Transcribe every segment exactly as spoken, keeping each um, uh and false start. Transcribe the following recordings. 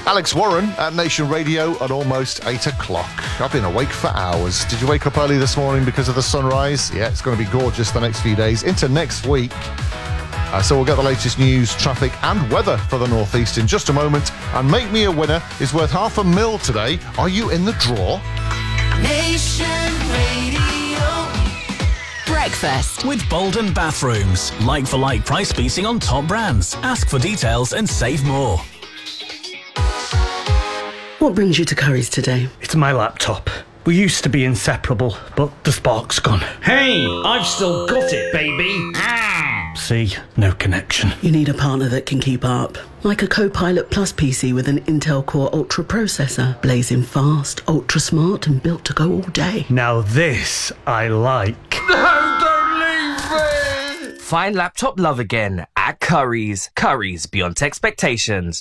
Alex Warren at Nation Radio at almost eight o'clock. I've been awake for hours. Did you wake up early this morning because of the sunrise? Yeah, it's going to be gorgeous the next few days into next week. Uh, so we'll get the latest news, traffic and weather for the Northeast in just a moment. And Make Me a Winner is worth half a mil today. Are you in the draw? Nation Radio. Breakfast with Bolden Bathrooms. Like-for-like price beating on top brands. Ask for details and save more. What brings you to Curry's today? It's my laptop. We used to be inseparable, but the spark's gone. Hey, I've still got it, baby. See, no connection. You need a partner that can keep up. Like a Copilot Plus P C with an Intel Core Ultra processor. Blazing fast, ultra smart and built to go all day. Now this I like. No, don't leave me! Find laptop love again at Curry's. Curry's, beyond expectations.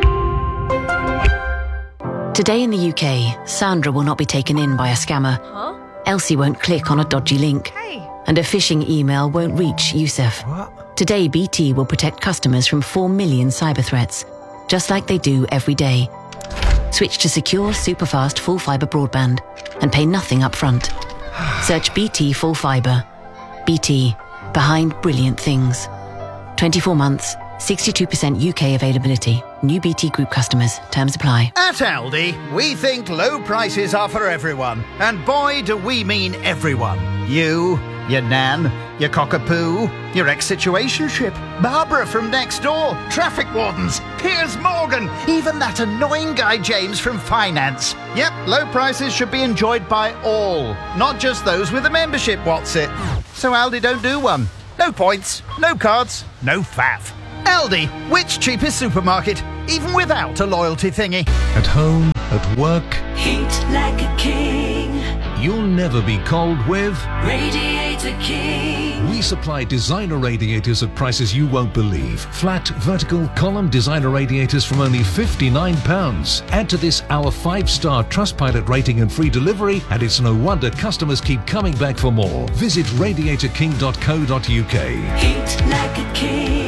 Today in the U K, Sandra will not be taken in by a scammer. Huh? Elsie won't click on a dodgy link. Hey. And a phishing email won't reach Yusuf. What? Today, B T will protect customers from four million cyber threats, just like they do every day. Switch to secure, superfast, full fibre broadband and pay nothing up front. Search B T Full Fibre. B T, behind brilliant things. twenty-four months, sixty-two percent U K availability. New B T Group customers. Terms apply. At Aldi, we think low prices are for everyone. And boy, do we mean everyone. You, your nan, your cockapoo, your ex-situationship, Barbara from next door, traffic wardens, Piers Morgan, even that annoying guy James from finance. Yep, low prices should be enjoyed by all, not just those with a membership, what's it? So Aldi don't do one. No points, no cards, no faff. Aldi, which cheapest supermarket, even without a loyalty thingy. At home, at work, Heat like a king. you'll never be cold with Radiator King. We supply designer radiators at prices you won't believe. Flat, vertical, column designer radiators from only fifty-nine pounds. Add to this our five-star Trustpilot rating and free delivery, and it's no wonder customers keep coming back for more. Visit radiator king dot co dot uk. Heat like a king.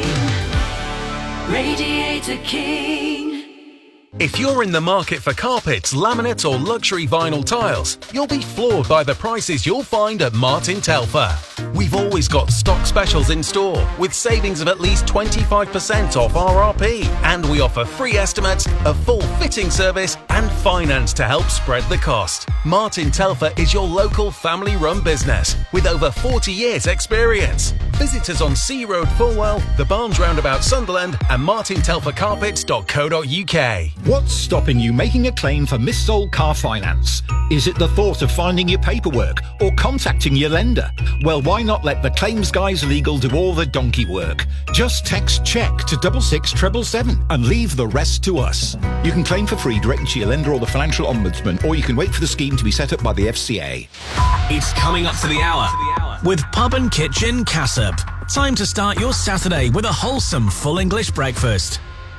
Radiator King. If you're in the market for carpets, laminates or luxury vinyl tiles, you'll be floored by the prices you'll find at Martin Telfer. We've always got stock specials in store with savings of at least twenty-five percent off R R P, and we offer free estimates, a full fitting service and finance to help spread the cost. Martin Telfer is your local family-run business with over forty years experience. Visit us on Sea Road Fulwell, the Barnes Roundabout Sunderland and martin telfer carpets dot co dot uk. What's stopping you making a claim for missold car finance? Is it the thought of finding your paperwork or contacting your lender? Well, why not let the Claims Guys Legal do all the donkey work? Just text CHECK to double six seven seven seven and leave the rest to us. You can claim for free directly to your lender or the Financial Ombudsman, or you can wait for the scheme to be set up by the F C A. It's coming up to the hour with Pub and Kitchen Cassop. Time to start your Saturday with a wholesome full English breakfast.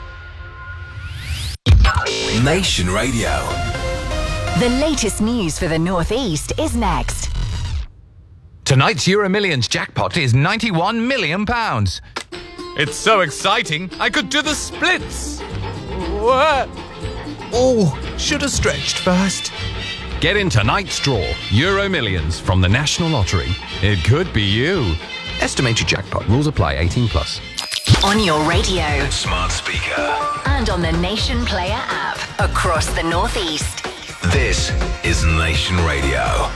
Nation Radio. The latest news for the North East is next. Tonight's Euro Millions jackpot is ninety-one million pounds. It's so exciting, I could do the splits. What? Oh, should have stretched first. Get in tonight's draw, Euro Millions from the National Lottery. It could be you. Estimated jackpot. Rules apply. eighteen plus. On your radio. Smart speaker. And on the Nation Player app. Across the North East. This is Nation Radio.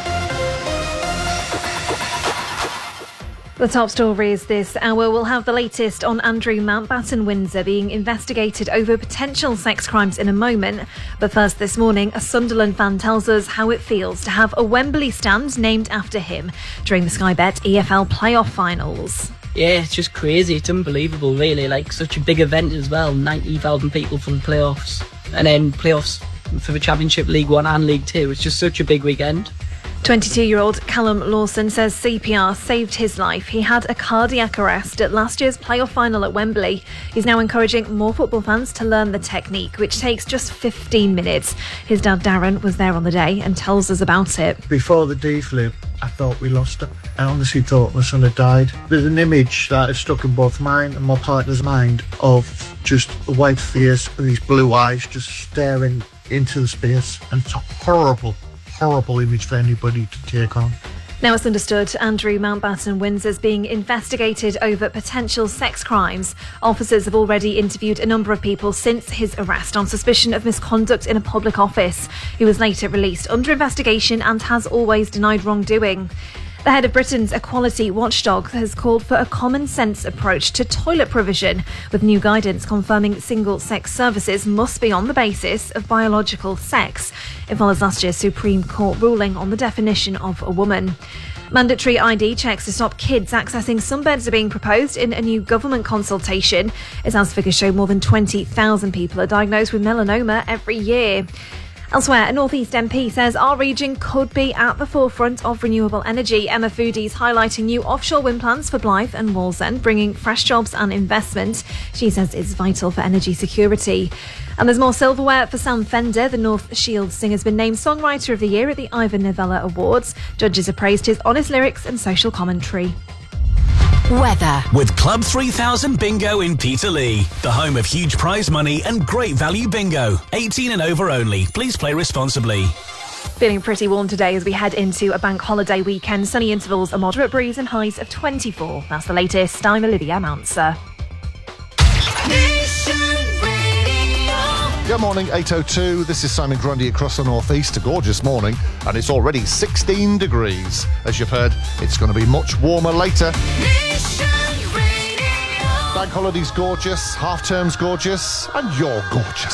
The top stories this hour will have the latest on Andrew Mountbatten Windsor being investigated over potential sex crimes in a moment. But first this morning, a Sunderland fan tells us how it feels to have a Wembley stand named after him during the Sky Bet E F L playoff finals. Yeah, it's just crazy. It's unbelievable, really. Like, such a big event as well. ninety thousand people for the playoffs. And then playoffs for the Championship, League One and League Two. It's just such a big weekend. twenty-two-year-old Callum Lawson says C P R saved his life. He had a cardiac arrest at last year's playoff final at Wembley. He's now encouraging more football fans to learn the technique, which takes just fifteen minutes. His dad Darren was there on the day and tells us about it. Before the deflip, I thought we lost it. I honestly thought my son had died. There's an image that is stuck in both mine and my partner's mind of just a white face and these blue eyes just staring into the space. And it's a horrible, horrible image for anybody to take on. Now it's understood Andrew Mountbatten Windsor is being investigated over potential sex crimes. Officers have already interviewed a number of people since his arrest on suspicion of misconduct in a public office. He was later released under investigation and has always denied wrongdoing. The head of Britain's equality watchdog has called for a common sense approach to toilet provision, with new guidance confirming single-sex services must be on the basis of biological sex. It follows last year's Supreme Court ruling on the definition of a woman. Mandatory I D checks to stop kids accessing sunbeds are being proposed in a new government consultation. It's as figures show more than twenty thousand people are diagnosed with melanoma every year. Elsewhere, a North East M P says our region could be at the forefront of renewable energy. Emma Foodie's highlighting new offshore wind plants for Blyth and Wallsend, bringing fresh jobs and investment. She says it's vital for energy security. And there's more silverware for Sam Fender. The North Shields singer's been named Songwriter of the Year at the Ivor Novello Awards. Judges have praised his honest lyrics and social commentary. Weather. With Club three thousand Bingo in Peterlee, the home of huge prize money and great value bingo. eighteen and over only. Please play responsibly. Feeling pretty warm today as we head into a bank holiday weekend. Sunny intervals, a moderate breeze and highs of twenty-four. That's the latest. I'm Olivia Mounser. Good morning, eight oh two. This is Simon Grundy across the northeast. A gorgeous morning, and it's already sixteen degrees. As you've heard, it's going to be much warmer later. Bank holiday's gorgeous, half term's gorgeous, and you're gorgeous.